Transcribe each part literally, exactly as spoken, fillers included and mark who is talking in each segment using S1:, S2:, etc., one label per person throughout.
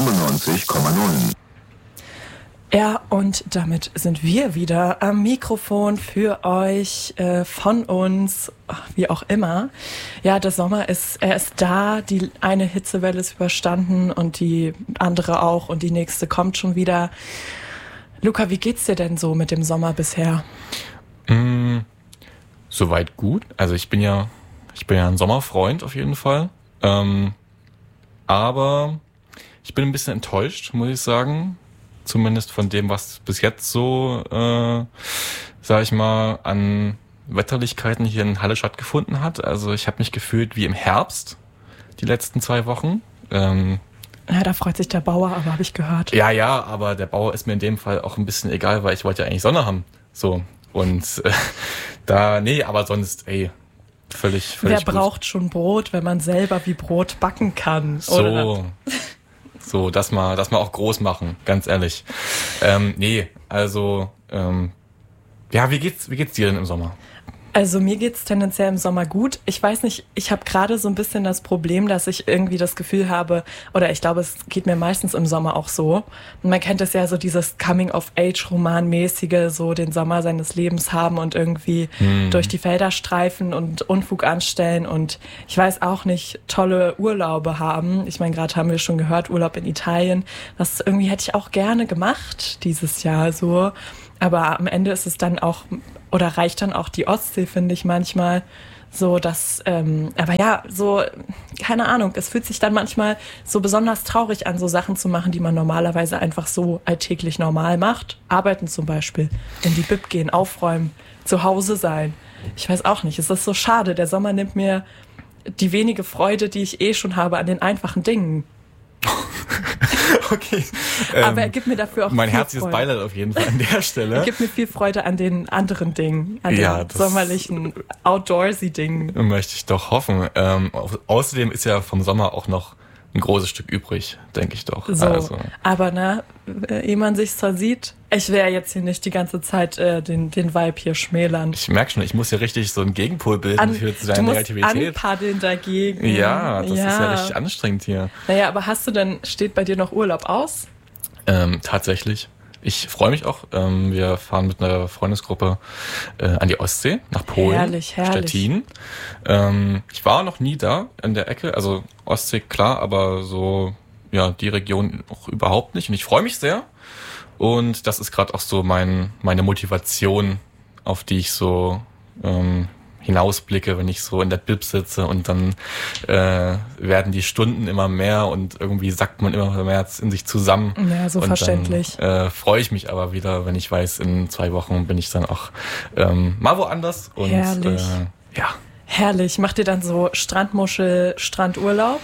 S1: fünfundneunzig Komma null.
S2: Ja, und damit sind wir wieder am Mikrofon für euch, äh, von uns, wie auch immer. Ja, der Sommer ist, er ist da, die eine Hitzewelle ist überstanden und die andere auch und die nächste kommt schon wieder. Luca, wie geht's dir denn so mit dem Sommer bisher?
S3: Mm, soweit gut. Also ich bin ja, ich bin ja ein Sommerfreund auf jeden Fall. Ähm, aber ich bin ein bisschen enttäuscht, muss ich sagen. Zumindest von dem, was bis jetzt so, äh, sag ich mal, an Wetterlichkeiten hier in Halle stattgefunden hat. Also ich habe mich gefühlt wie im Herbst die letzten zwei Wochen. Ähm,
S2: ja, da freut sich der Bauer, aber habe ich gehört.
S3: Ja, ja, aber der Bauer ist mir in dem Fall auch ein bisschen egal, weil ich wollte ja eigentlich Sonne haben. So, und äh, da, nee, aber sonst, ey, völlig, völlig
S2: Wer
S3: gut.
S2: braucht schon Brot, wenn man selber wie Brot backen kann?
S3: So,
S2: oder?
S3: so, das mal, das mal auch groß machen, ganz ehrlich. Ähm, nee, also, ähm, ja, wie geht's, wie geht's dir denn im Sommer?
S2: Also mir geht's tendenziell im Sommer gut. Ich weiß nicht, ich habe gerade so ein bisschen das Problem, dass ich irgendwie das Gefühl habe, oder ich glaube, es geht mir meistens im Sommer auch so. Und man kennt es ja so, dieses Coming-of-Age-Roman-mäßige, so den Sommer seines Lebens haben und irgendwie hm. durch die Felder streifen und Unfug anstellen und ich weiß auch nicht, tolle Urlaube haben. Ich meine, gerade haben wir schon gehört, Urlaub in Italien. Das irgendwie hätte ich auch gerne gemacht dieses Jahr so. Aber am Ende ist es dann auch, oder reicht dann auch die Ostsee, finde ich manchmal, so dass, ähm, aber ja, so, keine Ahnung, es fühlt sich dann manchmal so besonders traurig an, so Sachen zu machen, die man normalerweise einfach so alltäglich normal macht. Arbeiten zum Beispiel, in die Bib gehen, aufräumen, zu Hause sein. Ich weiß auch nicht, es ist so schade, der Sommer nimmt mir die wenige Freude, die ich eh schon habe an den einfachen Dingen.
S3: Okay.
S2: Aber er
S3: ähm,
S2: gibt mir dafür auch
S3: mein
S2: viel
S3: herzliches
S2: Freude.
S3: Beileid auf jeden Fall an der Stelle.
S2: Er gibt mir viel Freude an den anderen Dingen, an
S3: ja,
S2: den
S3: das
S2: sommerlichen, outdoorsy Dingen.
S3: Möchte ich doch hoffen. Ähm, au- außerdem ist ja vom Sommer auch noch ein großes Stück übrig, denke ich doch.
S2: So,
S3: Also,
S2: aber ne, ehe man sich zwar sieht, ich will ja jetzt hier nicht die ganze Zeit äh, den, den Vibe hier schmälern.
S3: ich merke schon, ich muss hier richtig so einen Gegenpol bilden
S2: An,
S3: für zu
S2: du
S3: deiner
S2: musst
S3: Negativität.
S2: anpaddeln dagegen.
S3: Ja, das ist ja richtig anstrengend hier.
S2: Naja, aber hast du denn, steht bei dir noch Urlaub aus?
S3: Ähm, tatsächlich. Ich freue mich auch. Ähm, wir fahren mit einer Freundesgruppe äh, an die Ostsee, nach Polen,
S2: Herrlich, herrlich.
S3: Stettin. Ähm, ich war noch nie da in der Ecke, also Ostsee klar, aber so ja die Region auch überhaupt nicht. Und ich freue mich sehr. Und das ist gerade auch so mein meine Motivation, auf die ich so ähm, hinausblicke, wenn ich so in der Bib sitze und dann äh, werden die Stunden immer mehr und irgendwie sackt man immer mehr in sich zusammen.
S2: Ja, so
S3: und
S2: verständlich.
S3: Dann äh, freue ich mich aber wieder, wenn ich weiß, in zwei Wochen bin ich dann auch ähm, mal woanders. Und
S2: Herrlich.
S3: Äh, ja.
S2: Herrlich. Macht ihr dann so Strandmuschel, Strandurlaub?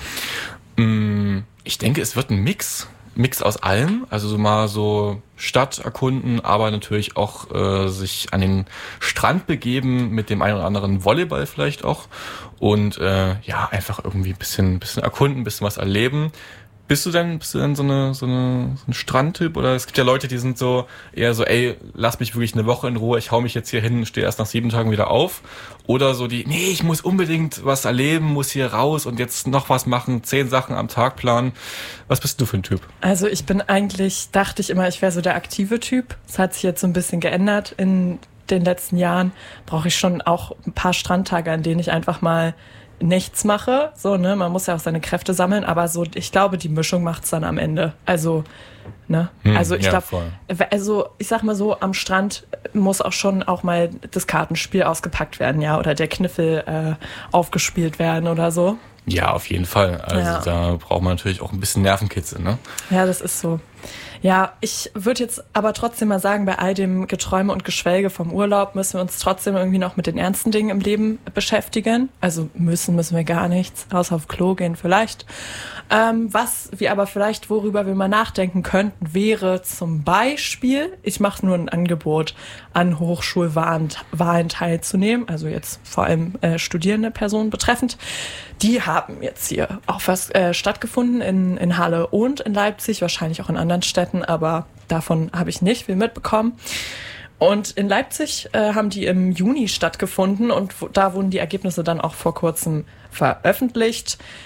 S3: Mm, ich denke, es wird ein Mix. Mix aus allem, also so mal so Stadt erkunden, aber natürlich auch äh, sich an den Strand begeben mit dem einen oder anderen Volleyball vielleicht auch und äh, ja, einfach irgendwie ein bisschen, bisschen erkunden, ein bisschen was erleben. Bist du denn, bist du denn so eine, so eine, so ein Strandtyp? Oder es gibt ja Leute, die sind so eher so, ey, lass mich wirklich eine Woche in Ruhe, ich hau mich jetzt hier hin, stehe erst nach sieben Tagen wieder auf. Oder so die, nee, ich muss unbedingt was erleben, muss hier raus und jetzt noch was machen, zehn Sachen am Tag planen. Was bist du für ein Typ?
S2: Also ich bin eigentlich, dachte ich immer, ich wäre so der aktive Typ. Das hat sich jetzt so ein bisschen geändert in den letzten Jahren. Brauche ich schon auch ein paar Strandtage, an denen ich einfach mal nichts mache, so, ne, man muss ja auch seine Kräfte sammeln, aber so, ich glaube, die Mischung macht's dann am Ende. Also, ne,
S3: Hm,
S2: also ich
S3: ja,
S2: glaube,
S3: voll.
S2: also ich sag mal so, am Strand muss auch schon auch mal das Kartenspiel ausgepackt werden, ja, oder der Kniffel äh, aufgespielt werden oder so.
S3: Ja, auf jeden Fall. Also
S2: Ja.
S3: da braucht man natürlich auch ein bisschen Nervenkitzel, ne?
S2: Ja, das ist so. Ja, ich würde jetzt aber trotzdem mal sagen, bei all dem Geträume und Geschwelge vom Urlaub müssen wir uns trotzdem irgendwie noch mit den ernsten Dingen im Leben beschäftigen. Also müssen, müssen wir gar nichts, außer auf Klo gehen vielleicht. Ähm, was wir aber vielleicht, worüber wir mal nachdenken könnten, wäre zum Beispiel, ich mache nur ein Angebot, an Hochschulwahlen Wahlen teilzunehmen, also jetzt vor allem äh, studierende Personen betreffend. Die haben jetzt hier auch was äh, stattgefunden in, in Halle und in Leipzig, wahrscheinlich auch in anderen Städten, aber davon habe ich nicht viel mitbekommen. Und in Leipzig äh, haben die im Juni stattgefunden und wo, da wurden die Ergebnisse dann auch vor kurzem veröffentlicht.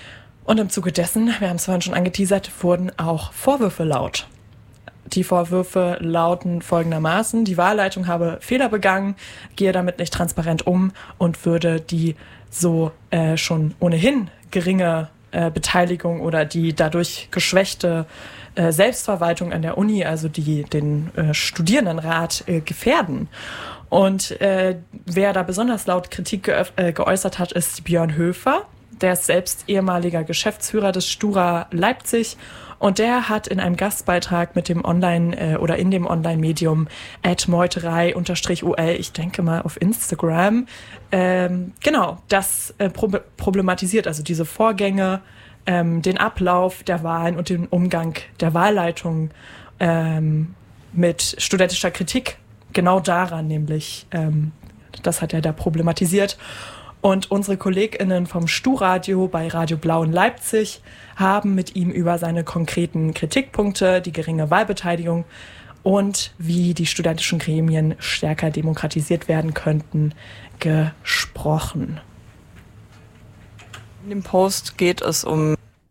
S2: Und im Zuge dessen, wir haben es vorhin schon angeteasert, wurden auch Vorwürfe laut. Die Vorwürfe lauten folgendermaßen: Die Wahlleitung habe Fehler begangen, gehe damit nicht transparent um und würde die so äh, schon ohnehin geringe äh, Beteiligung oder die dadurch geschwächte äh, Selbstverwaltung an der Uni, also die den äh, Studierendenrat, äh, gefährden. Und äh, wer da besonders laut Kritik geöf- äh, geäußert hat, ist Björn Höfer. Der ist selbst ehemaliger Geschäftsführer des Stura Leipzig und der hat in einem Gastbeitrag mit dem Online- äh, oder in dem Online-Medium at meuterei unterstrich ul, ich denke mal auf Instagram, ähm, genau, das äh, pro- problematisiert, also diese Vorgänge, ähm, den Ablauf der Wahlen und den Umgang der Wahlleitung ähm, mit studentischer Kritik, genau daran nämlich, ähm, das hat er da problematisiert. Und unsere KollegInnen vom Stu-Radio bei Radio Blau in Leipzig haben mit ihm über seine konkreten Kritikpunkte, die geringe Wahlbeteiligung und wie die studentischen Gremien stärker demokratisiert werden könnten, gesprochen.
S1: In dem Post geht es um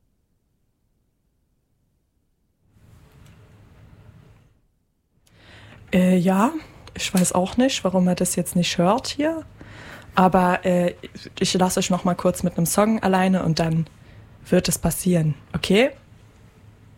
S2: Äh, ja, ich weiß auch nicht, warum er das jetzt nicht hört hier. Aber äh, ich lasse euch noch mal kurz mit einem Song alleine und dann wird es passieren, okay?